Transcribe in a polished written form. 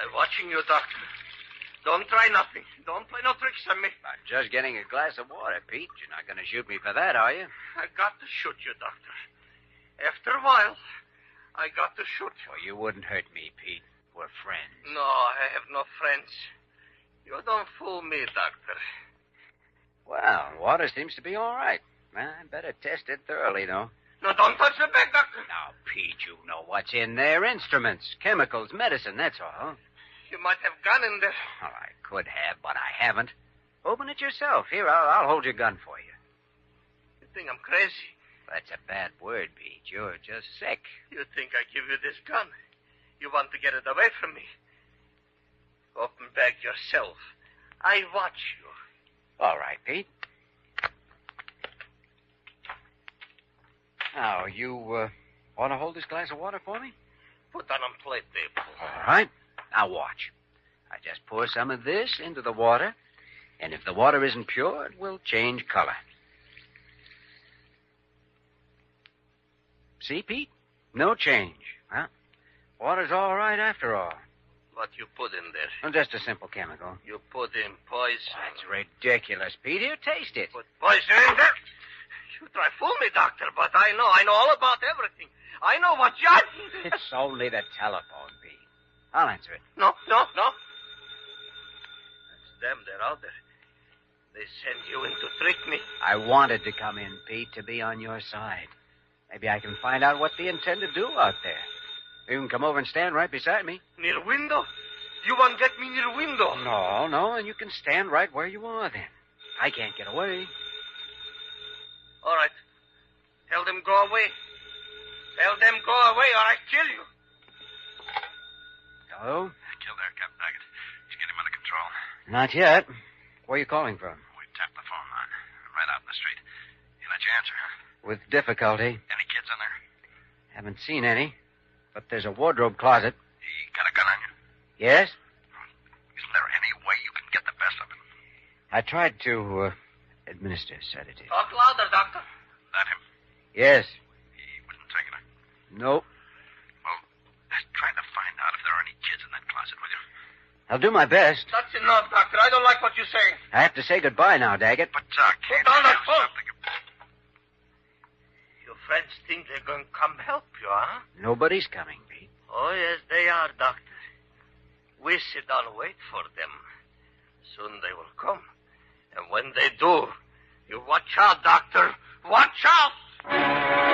I'm watching you, doctor. Don't try nothing. Don't play no tricks on me. I'm just getting a glass of water, Pete. You're not going to shoot me for that, are you? I got to shoot you, doctor. After a while, I got to shoot you. Well, you wouldn't hurt me, Pete. We're friends. No, I have no friends. You don't fool me, doctor. Well, water seems to be all right. I better test it thoroughly, though. No, don't touch the bag, doctor. Now, Pete, you know what's in there. Instruments, chemicals, medicine, that's all. You might have gun in there. Well, I could have, but I haven't. Open it yourself. Here, I'll hold your gun for you. You think I'm crazy? That's a bad word, Pete. You're just sick. You think I give you this gun? You want to get it away from me? Open bag yourself. I watch you. All right, Pete. Now, you want to hold this glass of water for me? Put that on plate table. All right. Now, watch. I just pour some of this into the water, and if the water isn't pure, it will change color. See, Pete? No change. Huh? Water's all right after all. What you put in there? Well, just a simple chemical. You put in poison. That's ridiculous, Pete. Here, taste it. Put poison in there? You try fool me, doctor, but I know all about everything. I know what you... It's only the telephone, Pete. I'll answer it. No. That's them. They're out there. They send you in to trick me. I wanted to come in, Pete, to be on your side. Maybe I can find out what they intend to do out there. You can come over and stand right beside me. Near window? You want to get me near window? No, and you can stand right where you are then. I can't get away. All right. Tell them go away. Tell them go away or I kill you. Hello? Kill there, Captain Daggett. Let's get him under control. Not yet. Where are you calling from? We tapped the phone line. Right out in the street. He let you answer, huh? With difficulty. Any kids in there? Haven't seen any. But there's a wardrobe closet. He got a gun on you? Yes? Isn't there any way you can get the best of him? I tried to administer sedative. Talk louder, doctor. That him? Yes. He wasn't taking it. Nope. Well, just try to find out if there are any kids in that closet, will you? I'll do my best. That's enough, doctor. I don't like what you're saying. I have to say goodbye now, Daggett. But, can't down you that do phone. something? Your friends think they're going to come help you, huh? Nobody's coming, Pete. Oh, yes, they are, doctor. We sit down and wait for them. Soon they will come. And when they do, you watch out, doctor. Watch out!